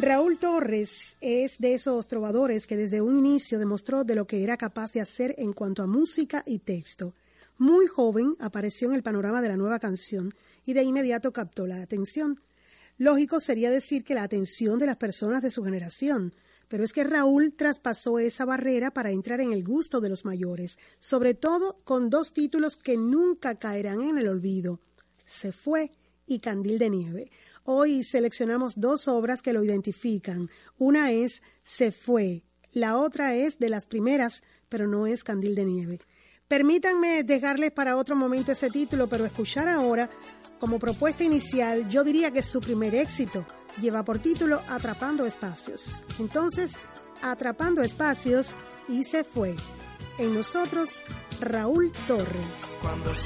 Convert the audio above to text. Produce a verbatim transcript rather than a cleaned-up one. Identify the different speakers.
Speaker 1: Raúl Torres es de esos trovadores que desde un inicio demostró de lo que era capaz de hacer en cuanto a música y texto. Muy joven apareció en el panorama de la nueva canción y de inmediato captó la atención. Lógico sería decir que la atención de las personas de su generación, pero es que Raúl traspasó esa barrera para entrar en el gusto de los mayores, sobre todo con dos títulos que nunca caerán en el olvido: Se fue y Candil de Nieve. Hoy seleccionamos dos obras que lo identifican. Una es Se fue, la otra es de las primeras, pero no es Candil de Nieve. Permítanme dejarles para otro momento ese título, pero escuchar ahora, como propuesta inicial, yo diría que su primer éxito lleva por título Atrapando Espacios. Entonces, Atrapando Espacios y Se fue. En nosotros, Raúl Torres. Cuando